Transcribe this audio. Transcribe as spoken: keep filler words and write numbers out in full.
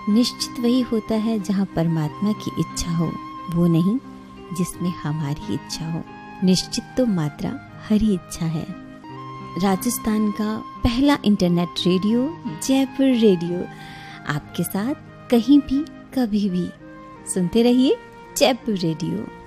निश्चित वही होता है जहाँ परमात्मा की इच्छा हो, वो नहीं जिसमें हमारी इच्छा हो। निश्चित तो मात्रा हरी इच्छा है। राजस्थान का पहला इंटरनेट रेडियो जयपुर रेडियो, आपके साथ कहीं भी कभी भी। सुनते रहिए जयपुर रेडियो।